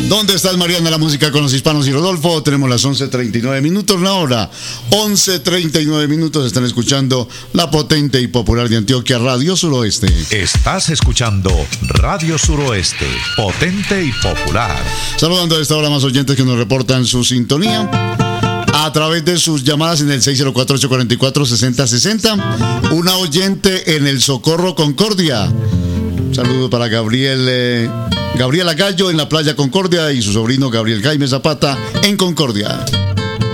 ¿Dónde estás, Mariana? La música con los hispanos y Rodolfo. Tenemos las 11:39 minutos, la hora 11:39 minutos. Están escuchando la potente y popular de Antioquia, Radio Suroeste. Estás escuchando Radio Suroeste, potente y popular. Saludando a esta hora más oyentes que nos reportan su sintonía a través de sus llamadas en el 604-844-6060. Una oyente en el Socorro Concordia. Un saludo para Gabriela Gallo en la playa Concordia y su sobrino Gabriel Jaime Zapata en Concordia.